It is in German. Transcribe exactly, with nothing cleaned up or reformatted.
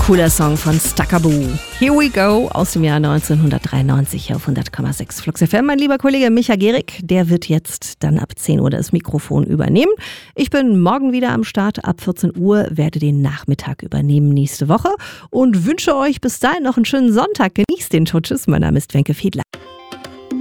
Cooler Song von Stakaboo. Here we go aus dem Jahr neunzehnhundertdreiundneunzig hier auf hundert Komma sechs Flux F M. Mein lieber Kollege Micha Gehrig, der wird jetzt dann ab zehn Uhr das Mikrofon übernehmen. Ich bin morgen wieder am Start. Ab vierzehn Uhr werde den Nachmittag übernehmen nächste Woche und wünsche euch bis dahin noch einen schönen Sonntag. Genießt den. Tschüss, mein Name ist Wenke Fiedler.